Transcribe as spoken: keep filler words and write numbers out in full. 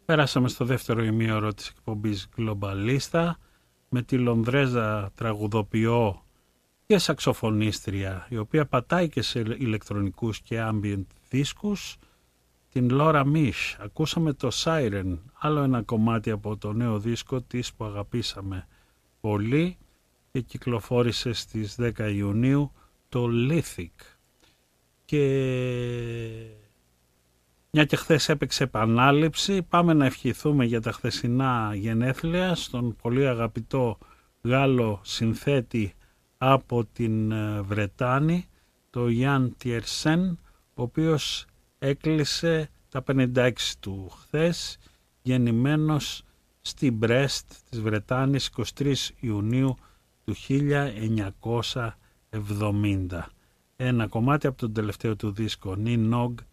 Πέρασαμε στο δεύτερο ημίωρο της εκπομπής Globalista με τη Λονδρέζα τραγουδοποιό και σαξοφωνίστρια, η οποία πατάει και σε ηλεκτρονικούς και ambient δίσκους, την Laura Misch. Ακούσαμε το Siren, άλλο ένα κομμάτι από το νέο δίσκο της που αγαπήσαμε πολύ και κυκλοφόρησε στις δέκα Ιουνίου, το Lithic. Και μια και χθες έπαιξε επανάληψη, πάμε να ευχηθούμε για τα χθεσινά γενέθλια στον πολύ αγαπητό Γάλλο συνθέτη από την Βρετάνη, το Γιάν Τιερσέν, ο οποίος έκλεισε τα πενήντα έξι του χθες, γεννημένος στη Μπρέστ της Βρετάνης εικοστή τρίτη Ιουνίου του χίλια εννιακόσια εβδομήντα. Ένα κομμάτι από τον τελευταίο του δίσκο, Ninog